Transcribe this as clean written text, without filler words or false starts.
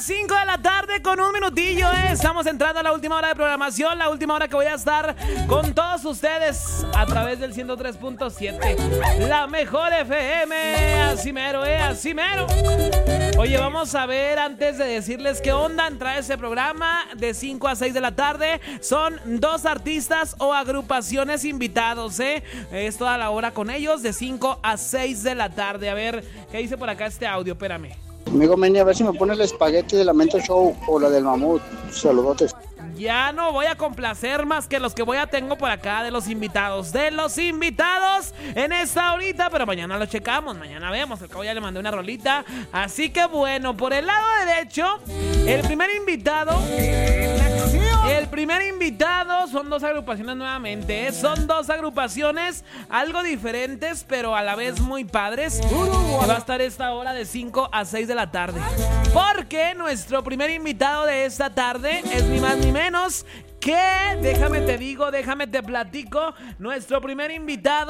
las 5 de la tarde con un minutillo, Estamos entrando a la última hora de programación, la última hora que voy a estar con todos ustedes a través del 103.7, la mejor FM, así mero, así mero. Oye, vamos a ver, antes de decirles qué onda, entra ese programa de 5 a 6 de la tarde. Son 2 artistas o agrupaciones invitados, Es toda la hora con ellos de 5 a 6 de la tarde. A ver, ¿qué dice por acá este audio? Espérame. Amigo Meni, a ver si me pone el espagueti de Lamento Show o la del mamut. Saludotes. Ya no voy a complacer más que los que tengo por acá de los invitados. De los invitados en esta horita, pero mañana lo checamos, mañana vemos. Al cabo ya le mandé una rolita. Así que bueno, por el lado derecho, el primer invitado son 2 agrupaciones nuevamente, Son 2 agrupaciones algo diferentes, pero a la vez muy padres. Va a estar esta hora de 5 a 6 de la tarde. Porque nuestro primer invitado de esta tarde es ni más ni menos que, déjame te platico, nuestro primer invitado